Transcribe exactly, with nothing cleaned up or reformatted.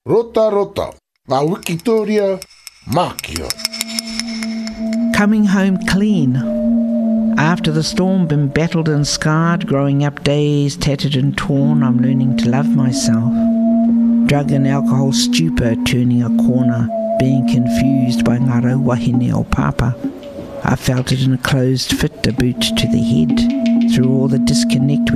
Rota rota, ngā Wikitoria, Makio. Coming home clean. After the storm, been battled and scarred, growing up dazed, tattered and torn, I'm learning to love myself. Drug and alcohol stupor, turning a corner, being confused by ngā rauwahine o papa. I felt it in a closed fit, a boot to the head, through all the disconnect